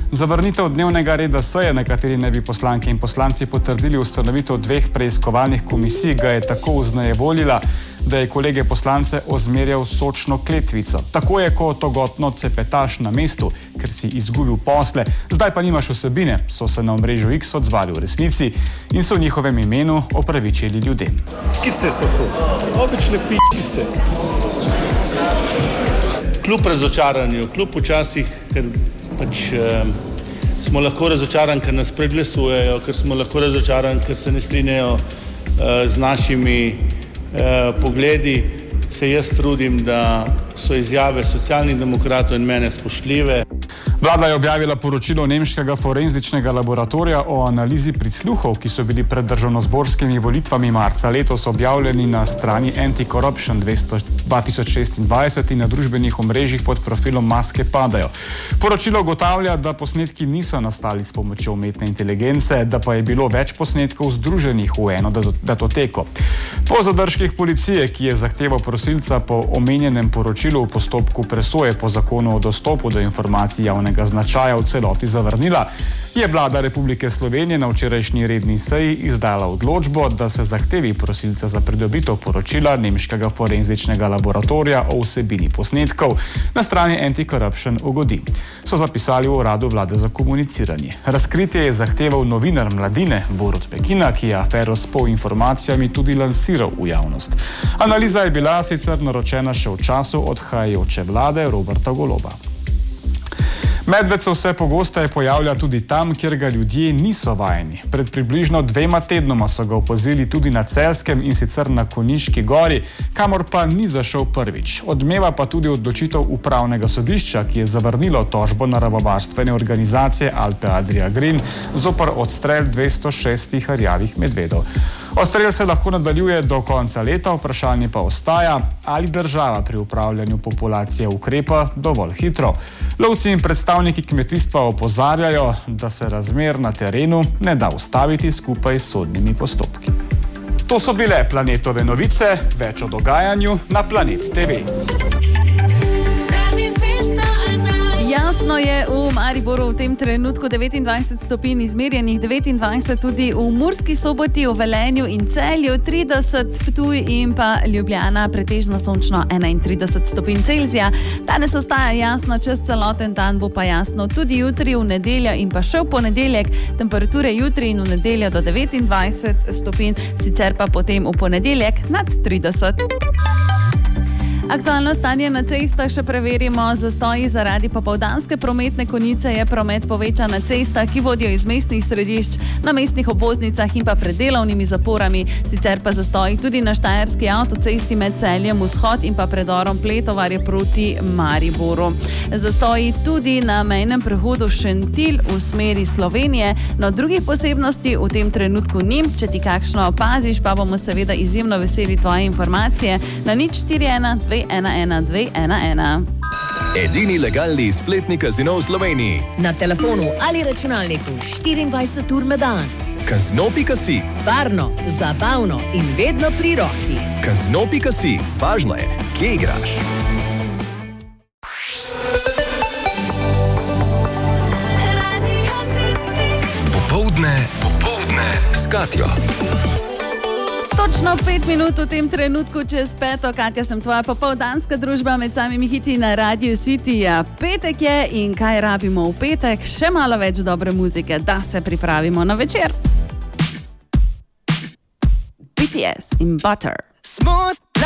Zavrnitev dnevnega reda seje, na kateri naj bi poslanke in poslanci potrdili ustanovitev 2 preiskovalnih komisij, ga je tako vznejevoljila, da je kolege poslance ozmerjal sočno kletvico. Tako je kot togotno cepetaš na mestu, ker si izgubil posle, zdaj pa nimaš vsebine, so se na omrežju X odzvali v resnici in so v njihovem imenu opravičili ljudem. Pice so to, obične pice. Kljub razočaranju, kljub včasih, ker smo lahko razočarani, ker nas preglasujejo, ker smo lahko razočarani, ker se ne strinjajo z našimi pogledi, se jaz trudim, da so izjave Socialnih demokratov in mene spoštljive. Vlada je objavila poročilo nemškega forenzičnega laboratorija o analizi prisluhov, ki so bili pred državnozborskimi volitvami marca letos objavljeni na strani Anti-Corruption 2026 in na družbenih omrežjih pod profilom Maske padajo. Poročilo ugotavlja, da posnetki niso nastali s pomočjo umetne inteligence, da pa je bilo več posnetkov združenih v eno datoteko. Po zadržkih policije, ki je zahteval prosilca po omenjenem poročilu v postopku presoje po zakonu o dostopu do informacij javnega značaja v celoti zavrnila, je Vlada Republike Slovenije na včerajšnji redni seji izdala odločbo, da se zahtevi prosilca za pridobitev poročila nemškega forenzičnega laboratorija o vsebini posnetkov na strani Anti-Corruption ugodi, so zapisali v Uradu Vlade za komuniciranje. Razkritje je zahteval novinar Mladine Borut Pekina, ki je afero s polinformacijami tudi lansiral v javnost. Analiza je bila sicer naročena še v času odhajajoče vlade Roberta Goloba. Medved se vse pogosteje pojavlja tudi tam, kjer ga ljudje niso vajeni. Pred približno 2 tednoma so ga opazili tudi na Celjskem in sicer na Konjiški gori, kamor pa ni zašel prvič. Odmeva pa tudi odločitev upravnega sodišča, ki je zavrnilo tožbo naravovarstvene organizacije Alpe Adria Green zoper odstrel 206 rjavih medvedov. Odstrel se lahko nadaljuje do konca leta, vprašanje pa ostaja, ali država pri upravljanju populacije ukrepa dovolj hitro. Lovci in predstavniki kmetijstva opozarjajo, da se razmer na terenu ne da ustaviti skupaj s sodnimi postopki. To so bile Planetove novice, več o dogajanju na Planet TV. Jasno je v Mariboru v tem trenutku 29 stopinj izmerjenih, 29 tudi v Murski Soboti, v Velenju in Celju, 30 Ptuj in pa Ljubljana, pretežno sončno 31 stopinj Celzija. Danes ostaja jasno čez celoten dan, bo pa jasno tudi jutri, v nedeljo in pa še v ponedeljek. Temperature jutri in v nedeljo do 29 stopinj, sicer pa potem v ponedeljek nad 30. Aktualno stanje na cestah še preverimo. Zastoji zaradi popoldanske prometne konice je promet povečan na cestah, ki vodijo iz mestnih središč, na mestnih obvoznicah in pa pred delovnimi zaporami. Sicer pa zastoji tudi na štajerski avtocesti med Celjem vzhod in pa predorom Pletovarje proti Mariboru. Zastoji tudi na mejnem prehodu Šentilj v smeri Slovenije. No, drugih posebnosti v tem trenutku ni. Če ti kakšno opaziš, pa bomo seveda izjemno veseli tvoje informacije na 041 211 Edini legalni spletni kazino v Sloveniji. Na telefonu ali računalniku 24 ur na dan. Kazino.si. Varno, zabavno in vedno pri roki. Kazino.si. Važno je, kje igraš. Popoldne s Katjo. Točno 5 minut v tem trenutku čez 5. Katja, sem tvoja popoldanska družba med samimi hiti na Radio City. Petek je in kaj rabimo v petek? Še malo več dobre muzike, da se pripravimo na večer. BTS in Butter. Smooth